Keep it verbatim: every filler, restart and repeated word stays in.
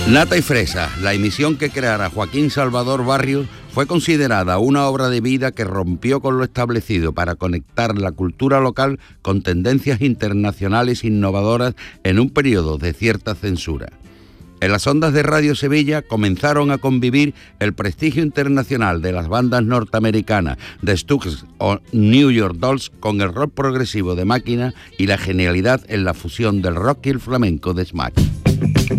Nata y Fresa, la emisión que creara Joaquín Salvador Barrios, fue considerada una obra de vida que rompió con lo establecido para conectar la cultura local con tendencias internacionales innovadoras en un periodo de cierta censura. En las ondas de Radio Sevilla comenzaron a convivir el prestigio internacional de las bandas norteamericanas The Stooges o New York Dolls con el rock progresivo de Máquina y la genialidad en la fusión del rock y el flamenco de Smash.